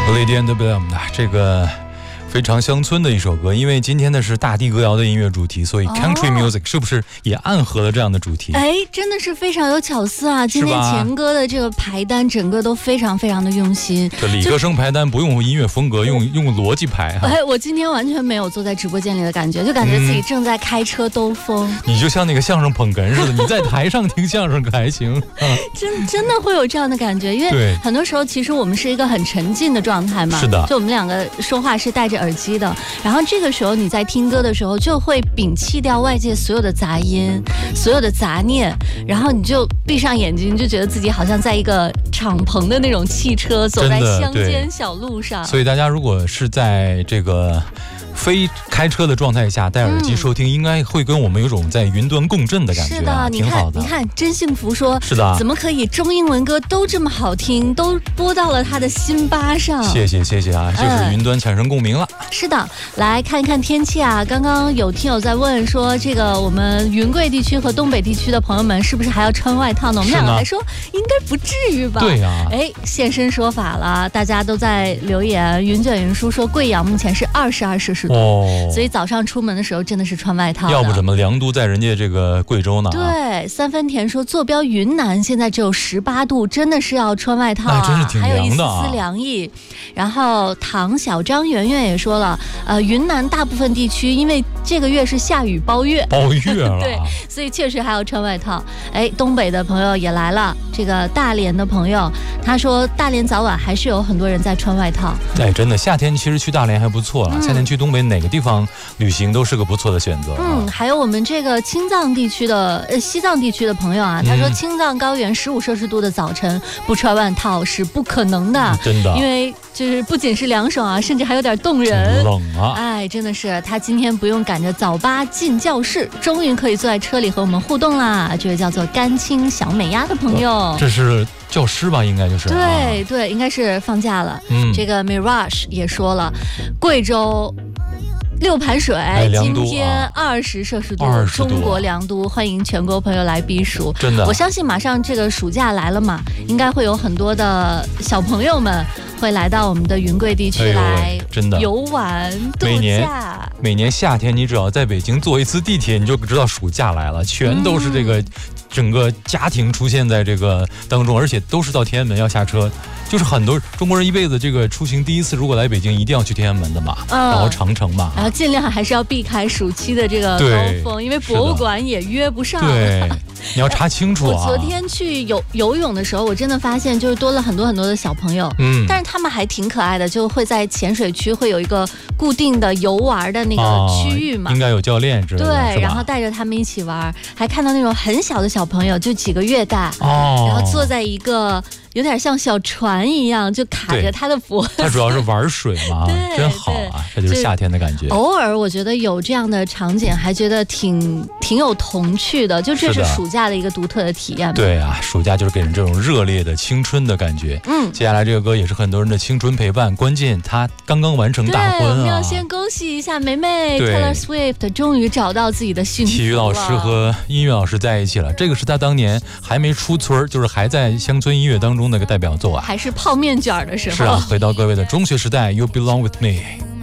Lady and the Bell 这个非常乡村的一首歌，因为今天的是大地歌谣的音乐主题，所以 Country Music 是不是也暗合了这样的主题？ 真的是非常有巧思啊！今天前歌的这个排单，整个都非常非常的用心。 这理科生排单不用音乐风格，用逻辑排哈。 我今天完全没有坐在直播间里的感觉，就感觉自己正在开车兜风。 你就像那个相声捧哏似的，你在台上听相声可还行？ 真的会有这样的感觉，因为很多时候其实我们是一个很沉浸的状态嘛。 是的， 就我们两个说话是戴着耳机的，然后这个时候你在听歌的时候，就会摒弃掉外界所有的杂音、所有的杂念，然后你就闭上眼睛，就觉得自己好像在一个敞篷的那种汽车，走在乡间小路上。 所以大家如果是在这个非开车的状态下戴耳机收听，应该会跟我们有种在云端共振的感觉， 是的， 挺好的。 你看，真幸福说， 是的， 怎么可以中英文歌都这么好听，都播到了他的心巴上？谢谢啊，就是云端产生共鸣了。 是的，来看一看天气啊。刚刚有听友在问说，这个我们云贵地区和东北地区的朋友们是不是还要穿外套呢？我们两个还说应该不至于吧？ 对呀， 现身说法了，大家都在留言，云卷云舒说贵阳目前是22摄氏度。所以早上出门的时候真的是穿外套， 要不怎么凉都在人家这个贵州呢？ 对，三分田说坐标云南现在只有18度，真的是要穿外套啊， 真是挺凉的啊， 还有一丝丝凉意。然后唐小张圆圆也说了，云南大部分地区因为这个月是下雨包月了，对，所以确实还要穿外套。东北的朋友也来了，这个大连的朋友他说大连早晚还是有很多人在穿外套。 真的夏天其实去大连还不错了，夏天去东北哪个地方旅行都是个不错的选择。 还有我们这个青藏地区的西藏地区的朋友啊，他说青藏高原15摄氏度的早晨不穿外套是不可能的， 真的， 因为就是不仅是凉爽啊，甚至还有点冻人， 冷啊！ 真的是他今天不用赶着早八进教室，终于可以坐在车里和我们互动啦。这位叫做甘青小美鸭的朋友， 这是教师吧？应该就是对，应该是放假了。这个 Mirage 也说了，贵州六盘水，今天20摄氏度，中国凉都，欢迎全国朋友来避暑。 真的， 我相信马上这个暑假来了嘛，应该会有很多的小朋友们会来到我们的云贵地区来游玩度假。 每年夏天，你只要在北京坐一次地铁，你就知道暑假来了，全都是这个整个家庭出现在这个当中，而且都是到天安门要下车。就是很多中国人一辈子这个出行第一次，如果来北京一定要去天安门的嘛，然后长城嘛， 然后尽量还是要避开暑期的这个高峰，因为博物馆也约不上。 对，你要查清楚啊。 我昨天去游泳的时候，我真的发现就是多了很多很多的小朋友，但是他们还挺可爱的，就会在潜水区会有一个固定的游玩的那个区域嘛， 应该有教练之类的， 对，然后带着他们一起玩，还看到那种很小的小朋友，就几个月大，然后坐在一个有点像小船一样，就卡着他的脖子。 他主要是玩水嘛，真好啊！这就是夏天的感觉。 偶尔我觉得有这样的场景，还觉得挺有童趣的，就这是暑假的一个独特的体验。 对啊，暑假就是给人这种热烈的青春的感觉。接下来这个歌也是很多人的青春陪伴，关键他刚刚完成大婚啊！ 我们要先恭喜一下梅梅 Taylor Swift 终于找到自己的幸福了。 体育老师和音乐老师在一起了，这个是他当年还没出村，就是还在乡村音乐当中那个代表作啊， 还是泡面卷的时候。 是啊，回到各位的中学时代 You Belong With Me。